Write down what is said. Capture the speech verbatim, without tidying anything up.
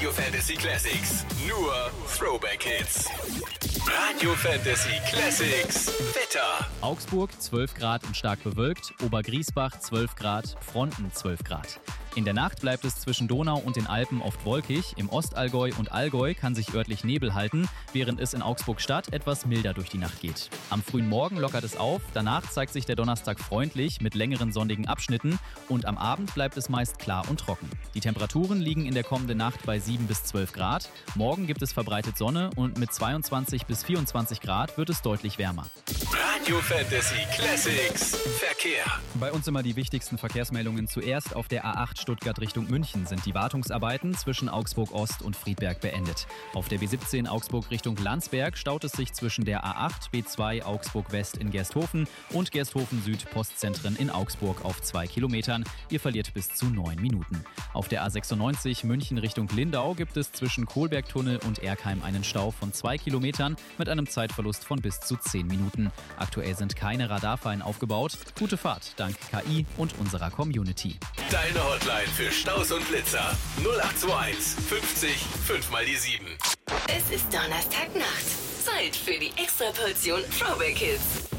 Radio Fantasy Classics. Nur Throwback Hits. Radio Fantasy Classics. Wetter. Augsburg zwölf Grad und stark bewölkt, Obergriesbach zwölf Grad, Fronten zwölf Grad. In der Nacht bleibt es zwischen Donau und den Alpen oft wolkig. Im Ostallgäu und Allgäu kann sich örtlich Nebel halten, während es in Augsburg-Stadt etwas milder durch die Nacht geht. Am frühen Morgen lockert es auf, danach zeigt sich der Donnerstag freundlich mit längeren sonnigen Abschnitten und am Abend bleibt es meist klar und trocken. Die Temperaturen liegen in der kommenden Nacht bei sieben bis zwölf Grad. Morgen gibt es verbreitet Sonne und mit zweiundzwanzig bis vierundzwanzig Grad wird es deutlich wärmer. Radio Fantasy Classics. Verkehr. Bei uns immer die wichtigsten Verkehrsmeldungen. Zuerst auf der A acht Stuttgart Richtung München sind die Wartungsarbeiten zwischen Augsburg Ost und Friedberg beendet. Auf der B siebzehn Augsburg Richtung Landsberg staut es sich zwischen der A acht B zwei Augsburg West in Gersthofen und Gersthofen Süd Postzentren in Augsburg auf zwei Kilometern. Ihr verliert bis zu neun Minuten. Auf der A sechsundneunzig München Richtung Lindau gibt es zwischen Kohlbergtunnel und Erkheim einen Stau von zwei Kilometern mit einem Zeitverlust von bis zu zehn Minuten. Aktuell sind keine Radarfallen aufgebaut. Gute Fahrt dank K I und unserer Community. Deine Hotline für Staus und Blitzer. null acht zwei eins fünfzig fünf mal die sieben. Es ist Donnerstagnacht. Zeit für die Extraportion Throwback Hits.